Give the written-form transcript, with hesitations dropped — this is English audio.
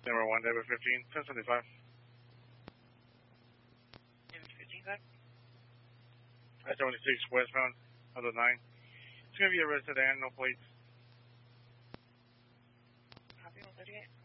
Number 1, David 15, 1075. David 15, go ahead. I-76 westbound of the 9. It's going to be arrested and no plates. Copy 138.